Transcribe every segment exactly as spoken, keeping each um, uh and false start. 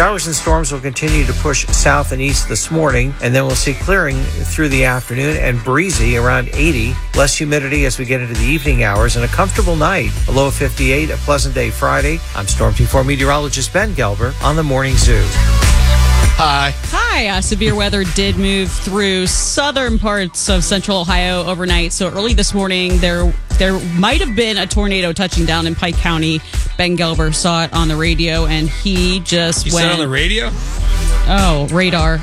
Showers and storms will continue to push south and east this morning, and then we'll see clearing through the afternoon and breezy around eighty. Less humidity as we get into the evening hours, and a comfortable night. A low of fifty-eight, a pleasant day Friday. I'm Storm Team four meteorologist Ben Gelber on the Morning Zoo. Hi. Hi. Uh, severe weather did move through southern parts of central Ohio overnight. So early this morning, there there might have been a tornado touching down in Pike County. Ben Gelber saw it on the radio, and he just you went... You saw it on the radio? Oh, radar.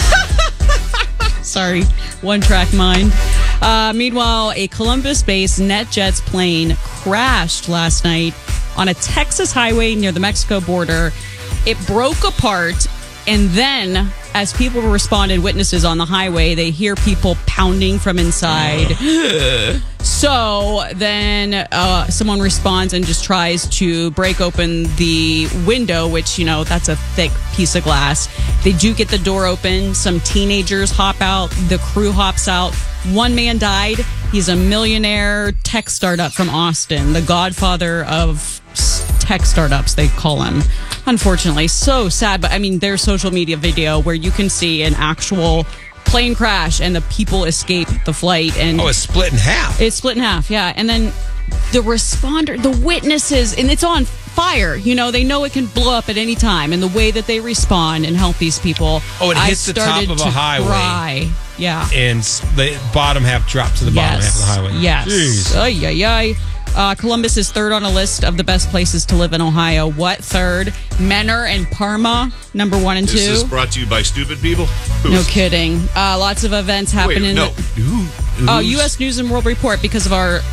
Oh. Sorry. One-track mind. Uh, meanwhile, a Columbus-based NetJets plane crashed last night on a Texas highway near the Mexico border. It broke apart. And then, as people responded, witnesses on the highway, they hear people pounding from inside. So then uh, someone responds and just tries to break open the window, which, you know, that's a thick piece of glass. They do get the door open. Some teenagers hop out. The crew hops out. One man died. He's a millionaire tech startup from Austin, the godfather of tech startups, they call him. Unfortunately, so sad. But I mean, there's social media video where you can see an actual plane crash and the people escape the flight. And oh, it's split in half. It's split in half, yeah. And then the responder, the witnesses, and it's on fire. You know, they know it can blow up at any time. And the way that they respond and help these people. Oh, it hits the top of a highway. Cry. Yeah. And the bottom half drops to the bottom yes. half of the highway. Yes. Jeez. Ay, ay, ay. Uh, Columbus is third on a list of the best places to live in Ohio. What third? Menor and Parma, number one and two. Is this brought to you by stupid people? Who's? No kidding. Uh, lots of events happening. Wait, no. Who? Oh, U S News and World Report, because of our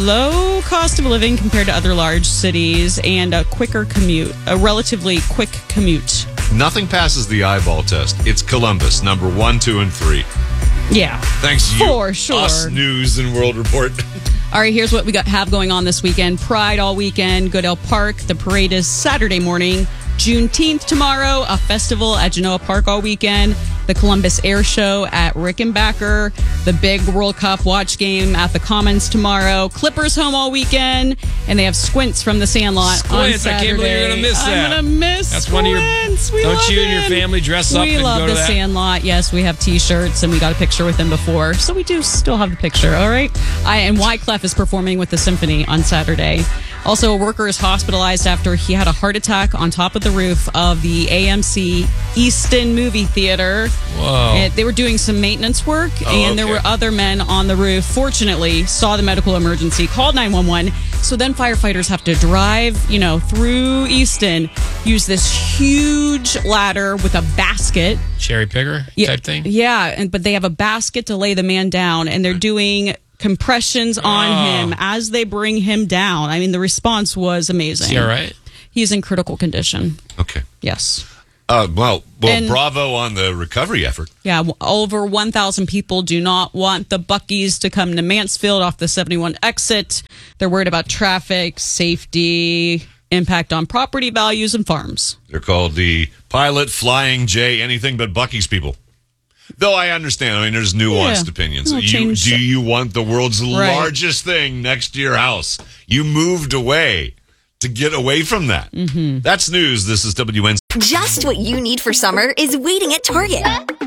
low cost of living compared to other large cities and a quicker commute, a relatively quick commute. Nothing passes the eyeball test. It's Columbus, number one, two, and three. Yeah. Thanks to you. For sure. Us News and World Report. All right, here's what we got have going on this weekend. Pride all weekend, Goodell Park. The parade is Saturday morning. Juneteenth tomorrow, a festival at Genoa Park all weekend. The Columbus Air Show at Rickenbacker. The big World Cup watch game at the Commons tomorrow. Clippers home all weekend. And they have Squints from the Sandlot Squints, on Saturday. I can't believe you're going to miss that. I'm going to miss That's Squints. one of your, we don't love you and your him. family dress up we and love go to the that? Sandlot. Yes, we have T-shirts, and we got a picture with him before. So we do still have the picture, all right? I, and Wyclef is performing with the symphony on Saturday. Also, a worker is hospitalized after he had a heart attack on top of the roof of the A M C Easton movie theater. Whoa. And they were doing some maintenance work, Oh, and okay. there were other men on the roof. Fortunately, saw the medical emergency, called nine one one. So then firefighters have to drive, you know, through Easton, use this huge ladder with a basket. Cherry picker Yeah, type thing? Yeah, and but they have a basket to lay the man down, and they're doing compressions on Oh. him as they bring him down. I mean, the response was amazing. Is he all right? He's in critical condition. Okay. Yes. Uh, well, well, And- bravo on the recovery effort. Yeah, w- over one thousand people do not want the Buc-ee's to come to Mansfield off the seventy-one exit. They're worried about traffic, safety, impact on property values and farms. They're called the Pilot Flying J Anything But Buc-ee's people. Though I understand, I mean, there's nuanced Yeah. opinions. We'll You, change do it. you want the world's Right. largest thing next to your house? You moved away to get away from that. Mm-hmm. That's news. This is W N C. Just what you need for summer is waiting at Target.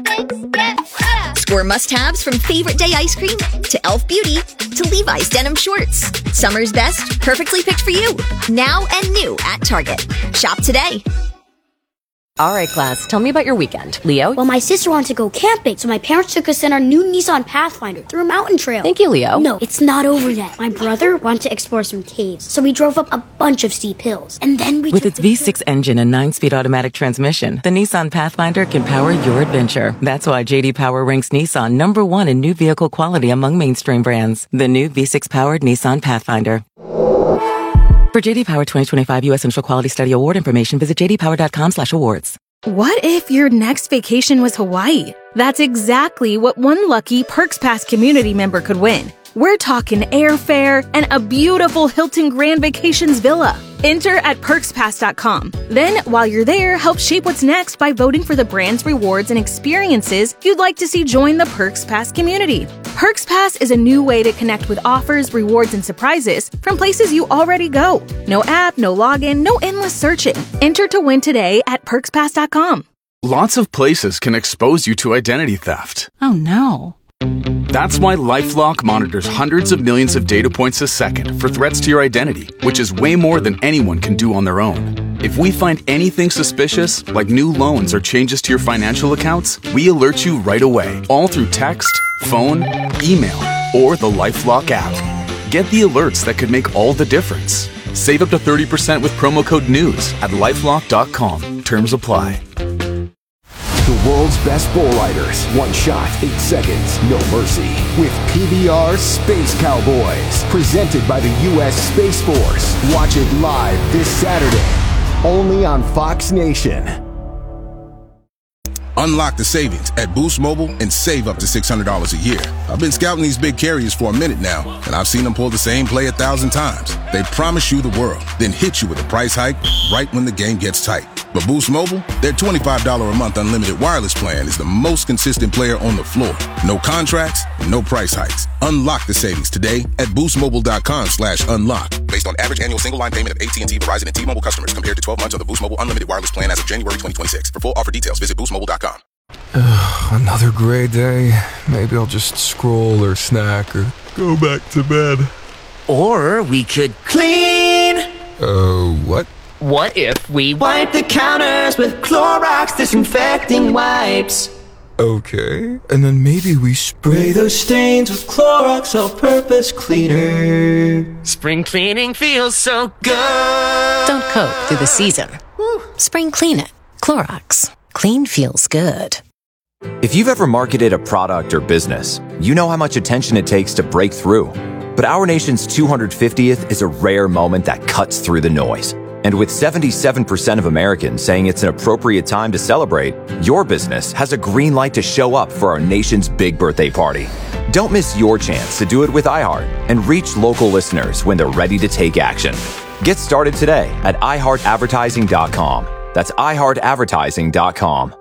Score must-haves from Favorite Day ice cream to Elf Beauty to Levi's denim shorts. Summer's best, perfectly picked for you. Now and new at Target. Shop today. All right, class, tell me about your weekend. Leo? Well, my sister wanted to go camping, so my parents took us in our new Nissan Pathfinder through a mountain trail. Thank you, Leo. No, it's not over yet. My brother wanted to explore some caves, so we drove up a bunch of steep hills. And then we With took its the V six engine and nine-speed automatic transmission, the Nissan Pathfinder can power your adventure. That's why J D Power ranks Nissan number one in new vehicle quality among mainstream brands. The new V six-powered Nissan Pathfinder. For J D Power twenty twenty-five U S Central Quality Study Award information, visit j d power dot com slash awards. What if your next vacation was Hawaii? That's exactly what one lucky Perks Pass community member could win. We're talking airfare and a beautiful Hilton Grand Vacations villa. Enter at perks pass dot com. Then, while you're there, help shape what's next by voting for the brands, rewards, and experiences you'd like to see join the Perks Pass community. Perks Pass is a new way to connect with offers, rewards, and surprises from places you already go. No app, no login, no endless searching. Enter to win today at perks pass dot com. Lots of places can expose you to identity theft. Oh no. That's why LifeLock monitors hundreds of millions of data points a second for threats to your identity, which is way more than anyone can do on their own. If we find anything suspicious, like new loans or changes to your financial accounts, we alert you right away, all through text, phone, email, or the LifeLock app. Get the alerts that could make all the difference. Save up to thirty percent with promo code NEWS at lifelock dot com. Terms apply. The world's best bull riders. One shot, eight seconds, no mercy. With P B R Space Cowboys. Presented by the U S Space Force. Watch it live this Saturday. Only on Fox Nation. Unlock the savings at Boost Mobile and save up to six hundred dollars a year. I've been scouting these big carriers for a minute now, and I've seen them pull the same play a thousand times. They promise you the world, then hit you with a price hike right when the game gets tight. But Boost Mobile, their twenty-five dollars a month unlimited wireless plan is the most consistent player on the floor. No contracts, no price hikes. Unlock the savings today at boost mobile dot com slash unlock. Based on average annual single line payment of A T and T, Verizon, and T-Mobile customers compared to twelve months on the Boost Mobile unlimited wireless plan as of January twenty twenty-six. For full offer details, visit boost mobile dot com. Another gray day. Maybe I'll just scroll or snack or go back to bed. Or we could clean. Oh, uh, what? What if we wipe the counters with Clorox disinfecting wipes? Okay, and then maybe we spray those stains with Clorox all-purpose cleaner. Spring cleaning feels so good. Don't coat through the season. Woo. Spring clean it. Clorox. Clean feels good. If you've ever marketed a product or business, you know how much attention it takes to break through. But our nation's two hundred fiftieth is a rare moment that cuts through the noise. And with seventy-seven percent of Americans saying it's an appropriate time to celebrate, your business has a green light to show up for our nation's big birthday party. Don't miss your chance to do it with iHeart and reach local listeners when they're ready to take action. Get started today at i heart advertising dot com. That's i heart advertising dot com.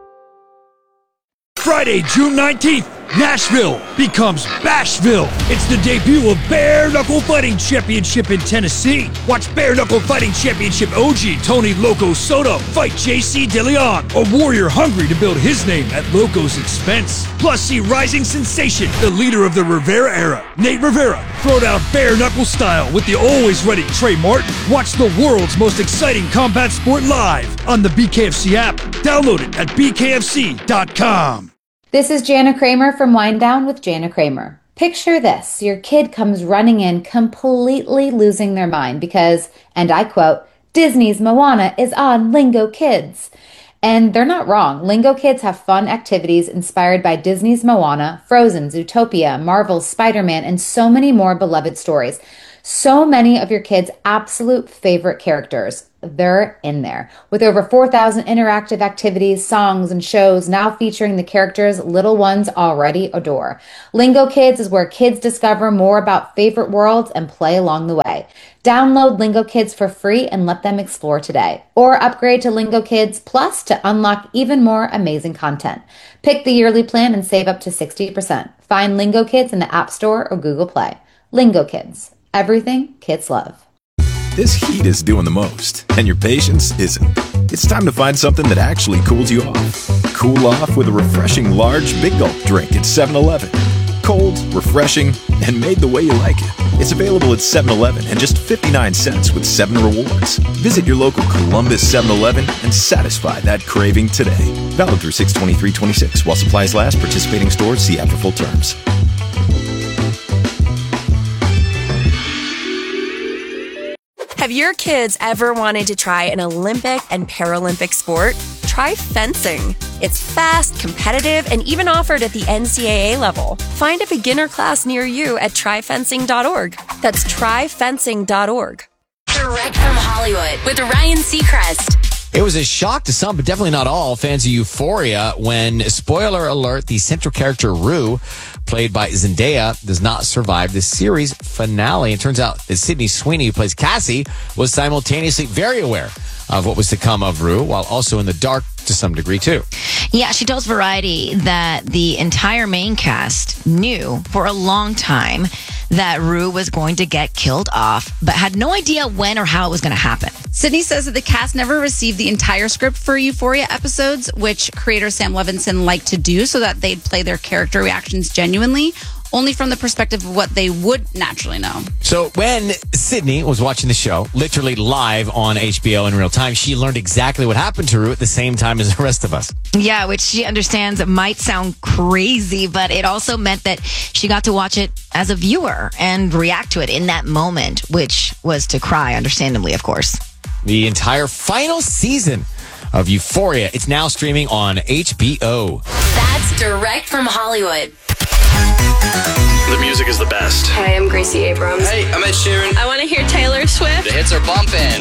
Friday, June nineteenth, Nashville becomes Bashville. It's the debut of Bare Knuckle Fighting Championship in Tennessee. Watch Bare Knuckle Fighting Championship O G Tony Loco Soto fight J C DeLeon, a warrior hungry to build his name at Loco's expense. Plus, see rising sensation, the leader of the Rivera era, Nate Rivera, throw down bare knuckle style with the always ready Trey Martin. Watch the world's most exciting combat sport live on the B K F C app. Download it at b k f c dot com. This is Jana Kramer from Wind Down with Jana Kramer. Picture this. Your kid comes running in completely losing their mind because, and I quote, Disney's Moana is on Lingo Kids. And they're not wrong. Lingo Kids have fun activities inspired by Disney's Moana, Frozen, Zootopia, Marvel's Spider-Man, and so many more beloved stories. So many of your kids' absolute favorite characters. They're in there. With over four thousand interactive activities, songs, and shows now featuring the characters little ones already adore. Lingo Kids is where kids discover more about favorite worlds and play along the way. Download Lingo Kids for free and let them explore today. Or upgrade to Lingo Kids Plus to unlock even more amazing content. Pick the yearly plan and save up to sixty percent. Find Lingo Kids in the App Store or Google Play. Lingo Kids. Everything kids love. This heat is doing the most, and your patience isn't. It's time to find something that actually cools you off. Cool off with a refreshing large Big Gulp drink at seven eleven. Cold, refreshing, and made the way you like it. It's available at seven eleven and just fifty-nine cents with seven rewards. Visit your local Columbus seven eleven and satisfy that craving today. Valid through six twenty-three twenty-six while supplies last. Participating stores, see app for full terms. Have your kids ever wanted to try an Olympic and Paralympic sport? Try fencing. It's fast, competitive, and even offered at the N C double A level. Find a beginner class near you at try fencing dot org. That's try fencing dot org. Direct from Hollywood with Ryan Seacrest. It was a shock to some, but definitely not all fans of Euphoria when, spoiler alert, the central character Rue, played by Zendaya, does not survive the series finale. It turns out that Sydney Sweeney, who plays Cassie, was simultaneously very aware of what was to come of Rue, while also in the dark to some degree, too. Yeah, she tells Variety that the entire main cast knew for a long time that Rue was going to get killed off, but had no idea when or how it was going to happen. Sydney says that the cast never received the entire script for Euphoria episodes, which creator Sam Levinson liked to do so that they'd play their character reactions genuinely, only from the perspective of what they would naturally know. So when Sydney was watching the show, literally live on H B O in real time, she learned exactly what happened to Rue at the same time as the rest of us. Yeah, which she understands might sound crazy, but it also meant that she got to watch it as a viewer and react to it in that moment, which was to cry, understandably, of course. The entire final season of Euphoria, it's now streaming on H B O. That's direct from Hollywood. The music is the best. Hey, I'm Gracie Abrams. Hey, I'm Ed Sheeran. I want to hear Taylor Swift. The hits are bumping.